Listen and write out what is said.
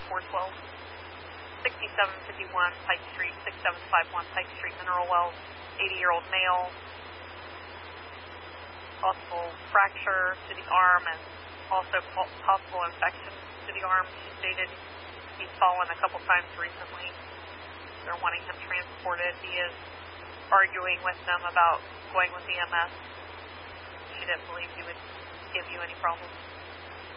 412. 6751 Pike Street, 6751 Pike Street, Mineral Wells, 80-year-old male. Possible fracture to the arm and also possible infection to the arm. She stated he's fallen a couple times recently. They're wanting him transported. He is arguing with them about going with EMS. She didn't believe he would give you any problems.